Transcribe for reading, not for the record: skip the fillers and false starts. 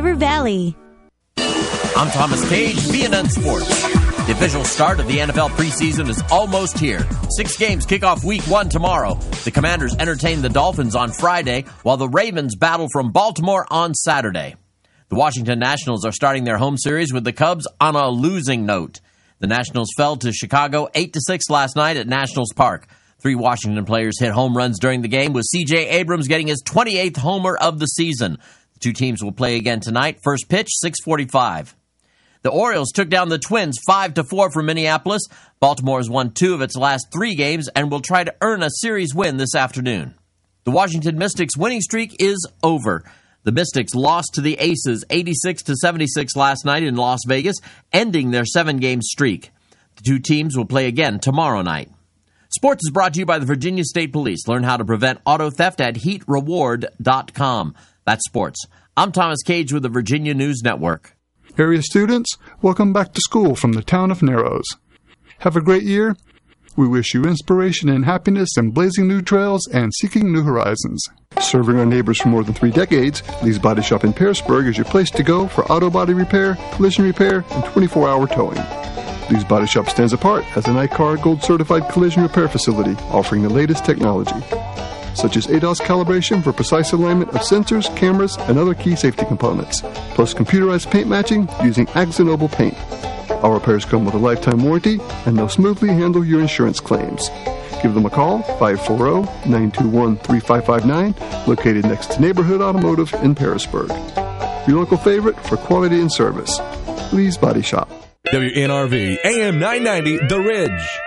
River Valley. I'm Thomas Cage, BNN Sports. The official start of the NFL preseason is almost here. 6 games kick off week 1 tomorrow. The Commanders entertain the Dolphins on Friday, while the Ravens battle from Baltimore on Saturday. The Washington Nationals are starting their home series with the Cubs on a losing note. The Nationals fell to Chicago 8-6 last night at Nationals Park. 3 Washington players hit home runs during the game, with C.J. Abrams getting his 28th homer of the season. The 2 teams will play again tonight. First pitch, 6:45. The Orioles took down the Twins 5-4 from Minneapolis. Baltimore has won 2 of its last 3 games and will try to earn a series win this afternoon. The Washington Mystics' winning streak is over. The Mystics lost to the Aces 86-76 last night in Las Vegas, ending their 7-game streak. The 2 teams will play again tomorrow night. Sports is brought to you by the Virginia State Police. Learn how to prevent auto theft at heatreward.com. That's sports. I'm Thomas Cage with the Virginia News Network. Area students, welcome back to school from the town of Narrows. Have a great year. We wish you inspiration and happiness in blazing new trails and seeking new horizons. Serving our neighbors for more than 3 decades, Lee's Body Shop in Pearisburg is your place to go for auto body repair, collision repair, and 24-hour towing. Lee's Body Shop stands apart as an ICAR Gold Certified collision repair facility offering the latest technology, such as ADAS calibration for precise alignment of sensors, cameras, and other key safety components, plus computerized paint matching using Axanoble paint. Our repairs come with a lifetime warranty, and they'll smoothly handle your insurance claims. Give them a call, 540-921-3559, located next to Neighborhood Automotive in Pearisburg. Your local favorite for quality and service, Lee's Body Shop. WNRV, AM 990, The Ridge.